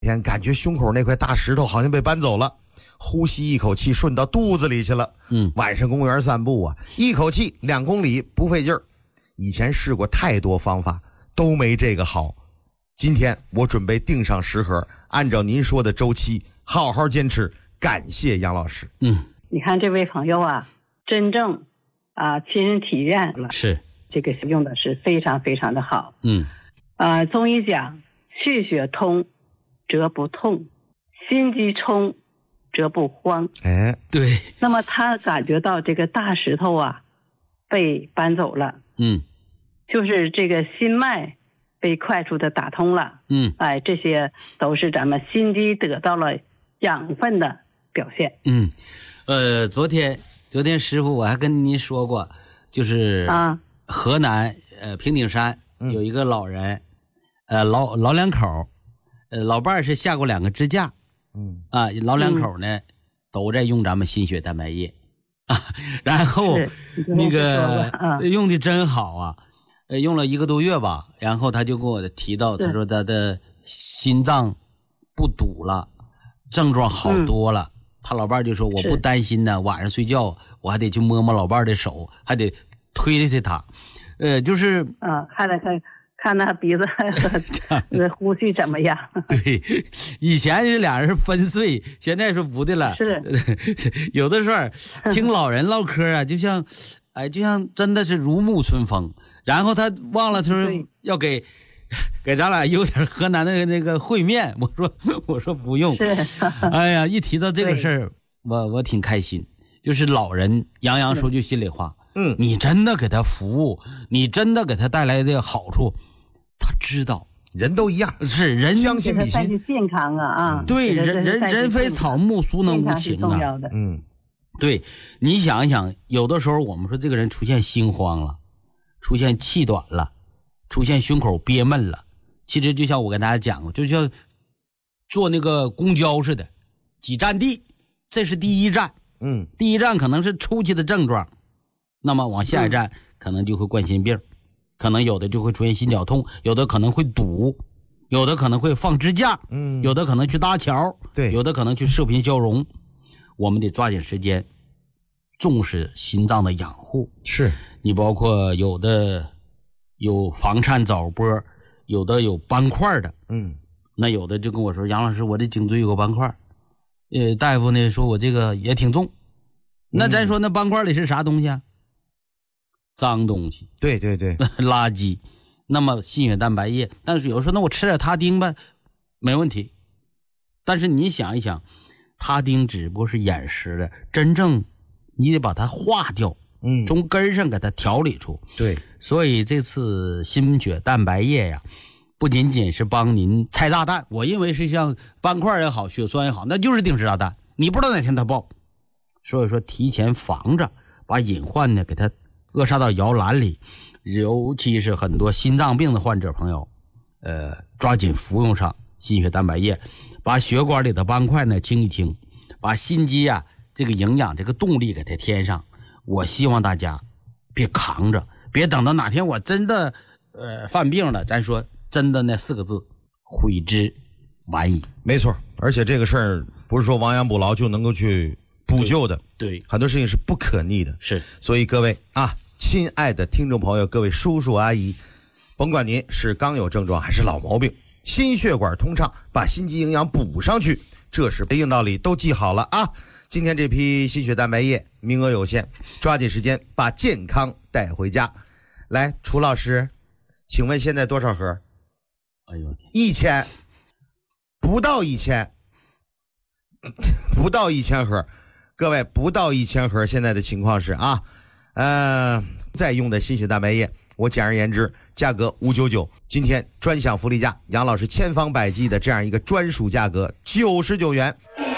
天感觉胸口那块大石头好像被搬走了，呼吸一口气顺到肚子里去了。晚上公园散步啊，一口气2公里不费劲儿。以前试过太多方法都没这个好。今天我准备订上10盒，按照您说的周期好好坚持。感谢杨老师。 你看这位朋友啊，真正亲身体验了， 是这个用的是非常非常的好。中医讲气血通则不痛，心机冲则不慌。 对。 那么他感觉到这个大石头啊被搬走了，就是这个心脉被快速的打通了，这些都是咱们心机得到了养分的表现。 昨天师傅我还跟您说过，就是河南平顶山有一个老人，老两口，老伴儿是下过2个支架，老两口呢都在用咱们心血蛋白液然后那个用的真好啊，用了1个多月吧，然后他就跟我提到，他说他的心脏不堵了，症状好多了。他老伴儿就说我不担心呢，晚上睡觉我还得去摸摸老伴儿的手，还得推推他，就是看他鼻子呼吸怎么样。 对，以前是俩人分睡，现在说不的了。 是有的时候听老人唠嗑啊，就像真的是如沐春风。然后他忘了，他说要给咱俩有点河南的那个烩面，我说不用。哎呀，一提到这个事儿，我挺开心。就是老人杨说句心里话，你真的给他服务，你真的给他带来的好处，他知道。 人都一样， 是人相信比心， 健康啊！ 对，人非草木，孰能无情啊？对，你想一想，有的时候我们说这个人出现心慌了，出现气短了，出现胸口憋闷了，其实就像我跟大家讲过，就像坐那个公交似的，挤站地，这是第一站。第一站可能是初期的症状，那么往下一站可能就会冠心病，可能有的就会出现心绞痛，有的可能会堵，有的可能会放支架，有的可能去搭桥， 对， 有的可能去射频消融。我们得抓紧时间重视心脏的养护。 是你包括有的有房颤早搏，有的有斑块的，那有的就跟我说，杨老师我这颈椎有个斑块，大夫呢说我这个也挺重。那咱说那斑块里是啥东西啊？脏东西。 对垃圾。那么心血蛋白液，但是有人说那我吃点他汀吧，没问题。但是你想一想，他汀只不过是掩饰的，真正你得把它化掉，从根上给它调理出。 对， 所以这次心血蛋白液呀，不仅仅是帮您拆炸弹，我认为是像斑块也好，血栓也好，那就是定时炸弹，你不知道哪天它爆。所以说提前防着，把隐患呢给它扼杀到摇篮里。尤其是很多心脏病的患者朋友，抓紧服用上心血蛋白液，把血管里的斑块呢清一清，把心肌啊这个营养这个动力给它添上。我希望大家别扛着，别等到哪天我真的犯病了，咱说真的那4个字，悔之晚矣。 没错，而且这个事儿不是说亡羊补牢就能够去补救的， 对， 很多事情是不可逆的。 是， 所以各位啊，亲爱的听众朋友，各位叔叔阿姨，甭管您是刚有症状还是老毛病，心血管通畅，把心肌营养补上去，这是硬道理，都记好了啊。今天这批心血蛋白液名额有限，抓紧时间把健康带回家。来，楚老师，请问现在多少盒？ 哎呦 ，1000，不到1000，不到1000盒。各位，不到1000盒，现在的情况是啊，在用的心血蛋白液，我简而言之，价格599，今天专享福利价，杨老师千方百计的这样一个专属价格，99元。